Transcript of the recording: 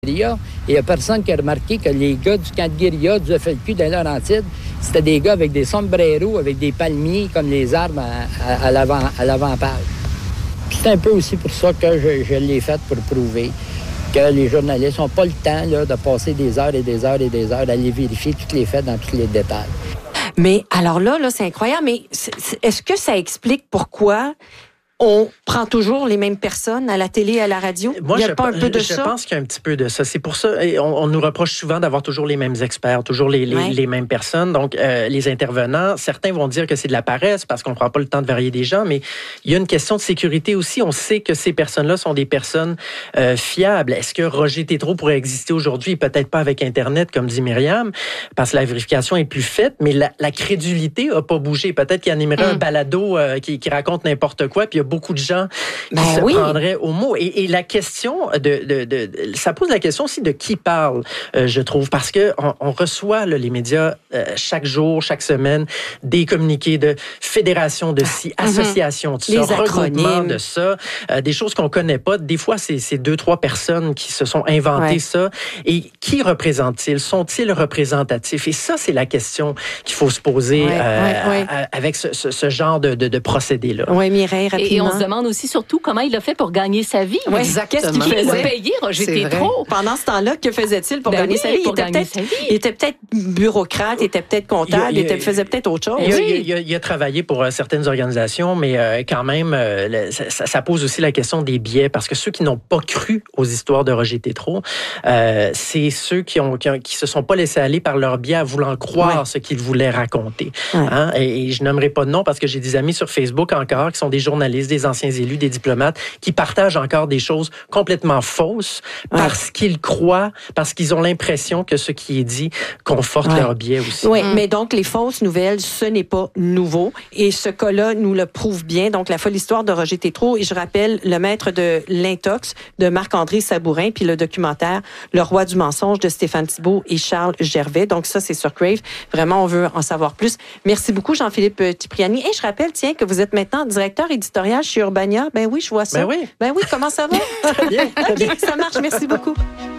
guérilla. Et il n'y a personne qui a remarqué que les gars du camp de guérilla du FLQ dans Laurentides, c'était des gars avec des sombreros, avec des palmiers comme les arbres à l'avant-page. C'est un peu aussi pour ça que je l'ai fait pour prouver que les journalistes n'ont pas le temps là, de passer des heures et des heures et des heures à aller vérifier tous les faits dans tous les détails. Mais alors là c'est incroyable. Mais est-ce que ça explique pourquoi on prend toujours les mêmes personnes à la télé et à la radio? Moi, il y a pas un peu de ça? Je pense qu'il y a un petit peu de ça. C'est pour ça, et on nous reproche souvent d'avoir toujours les mêmes experts, toujours les mêmes personnes. Donc, les intervenants, certains vont dire que c'est de la paresse parce qu'on ne prend pas le temps de varier des gens, mais il y a une question de sécurité aussi. On sait que ces personnes-là sont des personnes fiables. Est-ce que Roger Tétrault pourrait exister aujourd'hui? Peut-être pas avec Internet, comme dit Myriam, parce que la vérification est plus faite, mais la crédulité n'a pas bougé. Peut-être qu'il animerait un balado qui raconte n'importe quoi, puis il y a beaucoup de gens qui se prendraient au mot. Et la question ça pose la question aussi de qui parle, je trouve, parce que on reçoit là, les médias chaque jour, chaque semaine, des communiqués de fédération de ci, association de ça, regroupement de ça, des choses qu'on connaît pas. Des fois, c'est 2-3 personnes qui se sont inventées ça. Et qui représentent-ils? Sont-ils représentatifs? Et ça, c'est la question qu'il faut se poser avec ce genre de procédé-là. Oui, Mireille, rapidement. Et on se demande aussi surtout comment il a fait pour gagner sa vie. Oui, qu'est-ce qu'il faisait? Payer Roger Tétrault. Pendant ce temps-là, que faisait-il pour gagner sa vie? Il était peut-être bureaucrate, il était peut-être comptable, il faisait peut-être autre chose. Il a travaillé pour certaines organisations, mais quand même, ça pose aussi la question des biais, parce que ceux qui n'ont pas cru aux histoires de Roger Tétrault, c'est ceux qui se sont pas laissés aller par leur biais à vouloir croire ce qu'ils voulaient raconter. Hein? Et je nommerai pas de nom parce que j'ai des amis sur Facebook encore qui sont des journalistes, des anciens élus, des diplomates, qui partagent encore des choses complètement fausses parce qu'ils croient, parce qu'ils ont l'impression que ce qui est dit conforte leur biais aussi. Oui, mais donc les fausses nouvelles, ce n'est pas nouveau. Et ce cas-là nous le prouve bien. Donc la folle histoire de Roger Tétrault. Et je rappelle le maître de l'intox de Marc-André Sabourin, puis le documentaire Le roi du mensonge de Stéphane Thibault et Charles Gervais. Donc ça, c'est sur Crave. Vraiment, on veut en savoir plus. Merci beaucoup, Jean-Philippe Cipriani. Et je rappelle, tiens, que vous êtes maintenant directeur éditorial chez Urbania. Ben oui, je vois ça. Ben oui, comment ça va? Très bien. OK, ça marche. Merci beaucoup.